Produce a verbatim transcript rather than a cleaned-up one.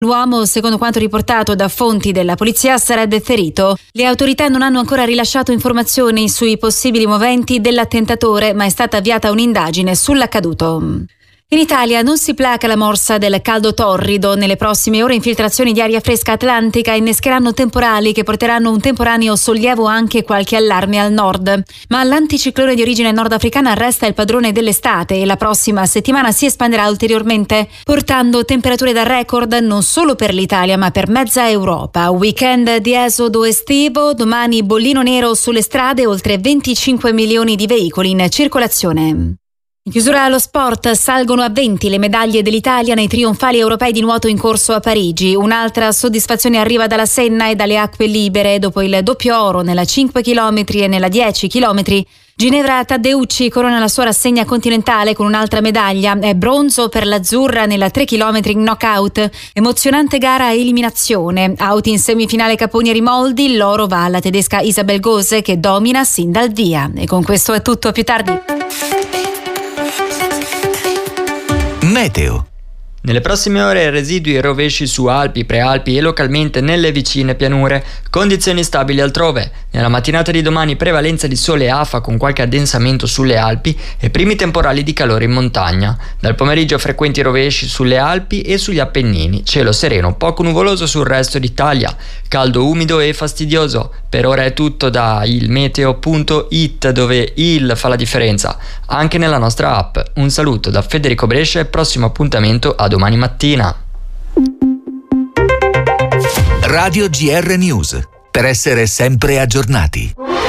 L'uomo, secondo quanto riportato da fonti della polizia, sarebbe ferito. Le autorità non hanno ancora rilasciato informazioni sui possibili moventi dell'attentatore, ma è stata avviata un'indagine sull'accaduto. In Italia non si placa la morsa del caldo torrido. Nelle prossime ore infiltrazioni di aria fresca atlantica innescheranno temporali che porteranno un temporaneo sollievo anche qualche allarme al nord. Ma l'anticiclone di origine nordafricana resta il padrone dell'estate e la prossima settimana si espanderà ulteriormente, portando temperature da record non solo per l'Italia ma per mezza Europa. Weekend di esodo estivo, domani bollino nero sulle strade, oltre venticinque milioni di veicoli in circolazione. In chiusura allo sport, salgono a venti le medaglie dell'Italia nei trionfali europei di nuoto in corso a Parigi. Un'altra soddisfazione arriva dalla Senna e dalle acque libere. Dopo il doppio oro nella cinque chilometri e nella dieci chilometri, Ginevra Taddeucci corona la sua rassegna continentale con un'altra medaglia. È bronzo per l'azzurra nella tre chilometri in knockout. Emozionante gara a eliminazione. Out in semifinale Caponi e Rimoldi, l'oro va alla tedesca Isabel Gose che domina sin dal via. E con questo è tutto, a più tardi. Meteo. Nelle prossime ore residui e rovesci su Alpi, Prealpi e localmente nelle vicine pianure, condizioni stabili altrove. Nella mattinata di domani prevalenza di sole e afa con qualche addensamento sulle Alpi e primi temporali di calore in montagna. Dal pomeriggio frequenti rovesci sulle Alpi e sugli Appennini, cielo sereno, poco nuvoloso sul resto d'Italia, caldo umido e fastidioso. Per ora è tutto da ilmeteo punto it, dove il fa la differenza, anche nella nostra app. Un saluto da Federico Brescia e prossimo appuntamento a domani mattina. Radio G R News, per essere sempre aggiornati.